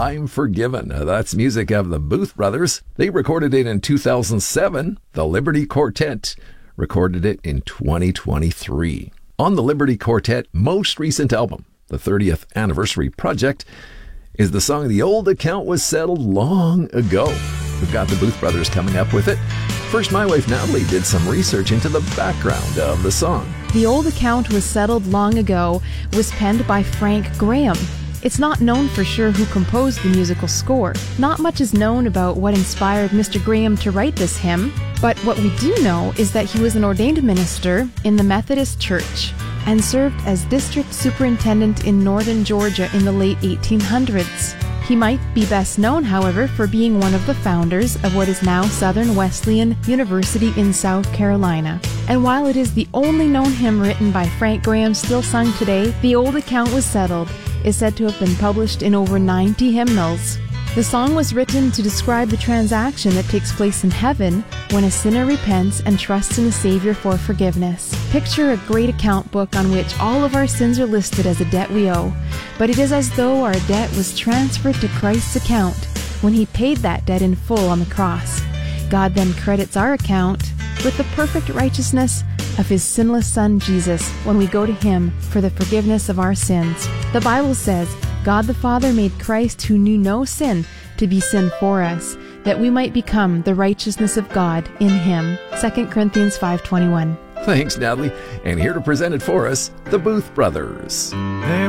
I'm Forgiven. That's music of the Booth Brothers. They recorded it in 2007. The Liberty Quartet recorded it in 2023. On the Liberty Quartet most recent album, the 30th Anniversary Project, is the song The Old Account Was Settled Long Ago. We've got the Booth Brothers coming up with it. First, my wife Natalie did some research into the background of the song. The Old Account Was Settled Long Ago was penned by Frank Graham. It's not known for sure who composed the musical score. Not much is known about what inspired Mr. Graham to write this hymn, but what we do know is that he was an ordained minister in the Methodist Church and served as district superintendent in northern Georgia in the late 1800s. He might be best known, however, for being one of the founders of what is now Southern Wesleyan University in South Carolina. And while it is the only known hymn written by Frank Graham still sung today, The Old Account Was Settled is said to have been published in over 90 hymnals. The song was written to describe the transaction that takes place in heaven when a sinner repents and trusts in the Savior for forgiveness. Picture a great account book on which all of our sins are listed as a debt we owe, but it is as though our debt was transferred to Christ's account when He paid that debt in full on the cross. God then credits our account with the perfect righteousness of His sinless Son Jesus when we go to Him for the forgiveness of our sins. The Bible says, God the Father made Christ, who knew no sin, to be sin for us, that we might become the righteousness of God in Him. 2 Corinthians 5:21. Thanks, Natalie. And here to present it for us, the Booth Brothers. There